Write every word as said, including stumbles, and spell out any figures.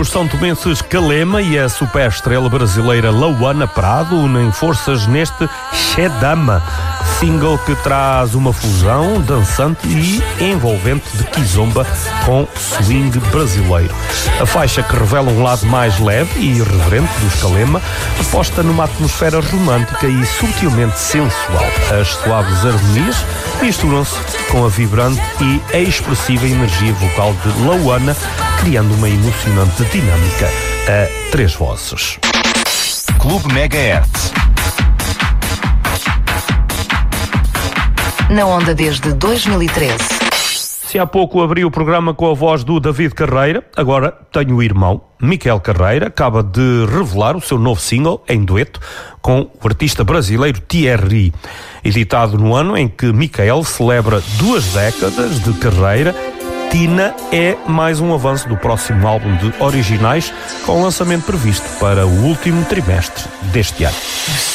Os são-tomenses Calema e a superestrela brasileira Lauana Prado unem forças neste Xedama, single que traz uma fusão dançante e envolvente de kizomba com swing brasileiro. A faixa, que revela um lado mais leve e irreverente dos Calema, aposta numa atmosfera romântica e subtilmente sensual. As suaves harmonias misturam-se com a vibrante e expressiva energia vocal de Lauana, criando uma emocionante dinâmica a três vozes. Clube Megahertz. Na onda desde dois mil e treze. Se há pouco abri o programa com a voz do David Carreira, agora tenho o irmão, Miquel Carreira, acaba de revelar o seu novo single em dueto com o artista brasileiro Thierry. Editado no ano em que Miquel celebra duas décadas de carreira, Tina é mais um avanço do próximo álbum de originais, com lançamento previsto para o último trimestre deste ano.